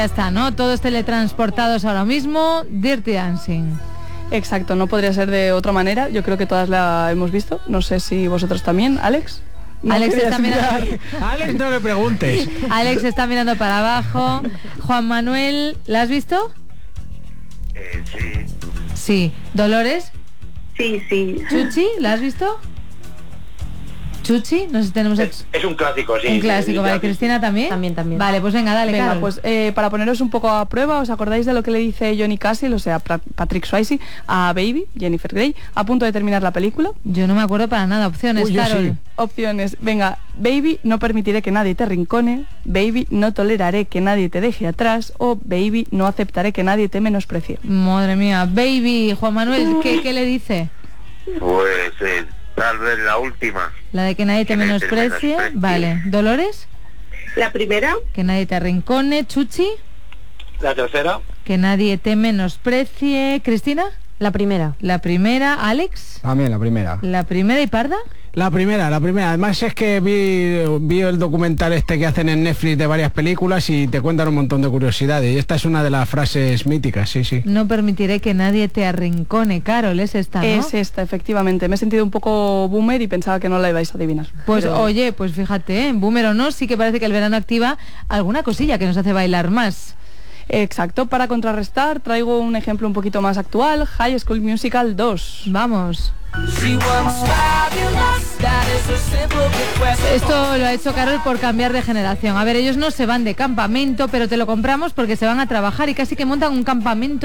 Ya está, ¿no? Todos teletransportados ahora mismo. Dirty Dancing. Exacto, no podría ser de otra manera. Yo creo que todas la hemos visto. No sé si vosotros también, Alex. No Alex está mirando. Alex, no le preguntes. Alex está mirando para abajo. Juan Manuel, ¿la has visto? Sí. Sí. ¿Dolores? Sí. ¿Chuchi? ¿La has visto? ¿Chuchi? No sé si tenemos... Es un clásico, sí. Un clásico, vale. ¿Cristina también? También. Vale, pues venga, dale, Venga, Carol. pues para poneros un poco a prueba, ¿os acordáis de lo que le dice Johnny Castle, o sea, Patrick Swayze, a Baby, Jennifer Grey, a punto de terminar la película? Yo no me acuerdo para nada. Opciones, Uy, yo Carol. sí. Opciones, venga, Baby, no permitiré que nadie te rincone, Baby, no toleraré que nadie te deje atrás, o Baby, no aceptaré que nadie te menosprecie. Madre mía. Baby, Juan Manuel, ¿qué le dice? Pues tal vez la última. La de que nadie te Que nadie te menosprecie. menosprecie. Vale. ¿Dolores? La primera. Que nadie te arrincone. ¿Chuchi? La tercera. Que nadie te menosprecie. ¿Cristina? La primera. La primera. ¿Alex? También la primera. La primera. ¿Y Parda? La primera. Además es que vi el documental este que hacen en Netflix de varias películas y te cuentan un montón de curiosidades. Y esta es una de las frases míticas, sí. No permitiré que nadie te arrincone. Carol, es esta, ¿no? Es esta, efectivamente. Me he sentido un poco boomer y pensaba que no la ibais a adivinar. Pues Pero- oye, pues fíjate, en boomer o no, sí que parece que el verano activa alguna cosilla que nos hace bailar más. Exacto, para contrarrestar traigo un ejemplo un poquito más actual, High School Musical 2. Vamos. Esto lo ha hecho Carol por cambiar de generación. A ver, ellos no se van de campamento, pero te lo compramos porque se van a trabajar y casi que montan un campamento